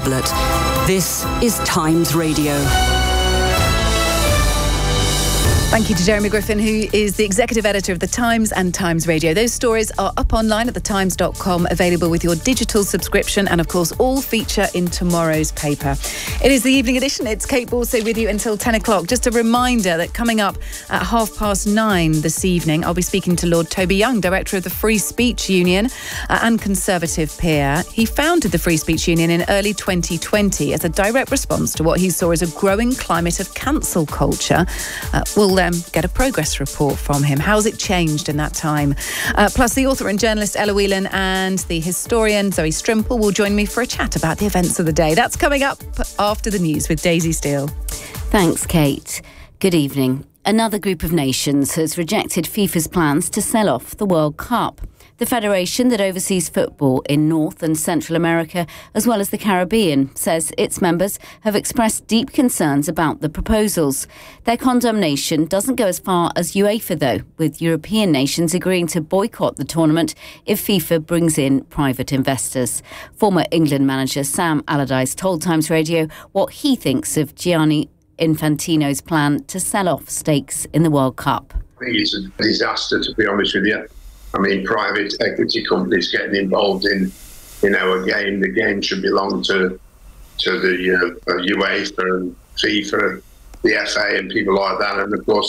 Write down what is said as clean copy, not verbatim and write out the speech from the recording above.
This is Times Radio. Thank you to Jeremy Griffin, who is the executive editor of The Times and Times Radio. Those stories are up online at thetimes.com, available with your digital subscription, and of course all feature in tomorrow's paper. It is the evening edition. It's Kate Borsay with you until 10 o'clock. Just a reminder that coming up at 9:30 this evening, I'll be speaking to Lord Toby Young, director of the Free Speech Union and Conservative peer. He founded the Free Speech Union in early 2020 as a direct response to what he saw as a growing climate of cancel culture. We'll get a progress report from him. How's it changed in that time? Plus, the author and journalist Ella Whelan and the historian Zoe Strimple will join me for a chat about the events of the day. That's coming up after the news with Daisy Steele. Thanks, Kate. Good evening. Another group of nations has rejected FIFA's plans to sell off the World Cup. The federation that oversees football in North and Central America, as well as the Caribbean, says its members have expressed deep concerns about the proposals. Their condemnation doesn't go as far as UEFA, though, with European nations agreeing to boycott the tournament if FIFA brings in private investors. Former England manager Sam Allardyce told Times Radio what he thinks of Gianni Infantino's plan to sell off stakes in the World Cup. I think it's a disaster, to be honest with you. I mean, private equity companies getting involved in, a game. The game should belong to the UEFA and FIFA, the FA and people like that. And of course,